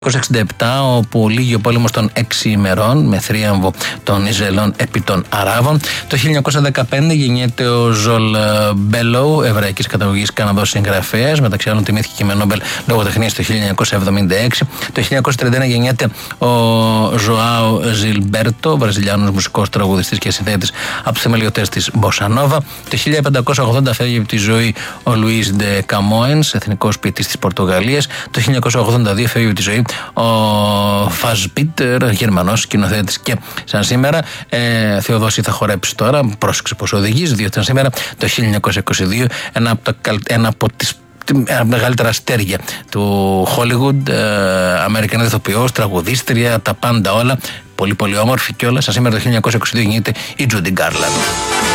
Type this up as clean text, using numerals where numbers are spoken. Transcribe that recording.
1967, όπου λύγει ο πόλεμος των 6 ημερών με θρίαμβο των Ισραηλών επί των Αράβων. Το 1915 γεννιέται ο Ζολ Μπέλοου, εβραϊκής καταγωγής Καναδός συγγραφέας, μεταξύ άλλων τιμήθηκε και με Νόμπελ λογοτεχνίας το 1976. Το 1931 γεννιέται ο Ζωάο Ζιλμπέρτο, βραζιλιάνος μουσικός, τραγουδιστής και συνθέτης από τους θεμελιωτές της Μποσανόβα. Το 1580 φεύγει από τη ζωή ο Λουίς Ντε Καμόενς, εθνικός ποιητής της Πορτογαλίας. Το 1982 φεύγει από τη ζωή ο Φαζπίτερ, Γερμανός σκηνοθέτης. Και σαν σήμερα, Θεοδόση, θα χορέψει τώρα, πρόσεξε πως οδηγείς, διότι σαν σήμερα το 1922 ένα από τις μεγαλύτερα αστέρια του Hollywood, Αμερικανή ηθοποιός, τραγουδίστρια, τα πάντα όλα, πολύ πολύ όμορφη κιόλας. Σαν σήμερα το 1922 γίνεται η Τζούντι Γκάρλαντ.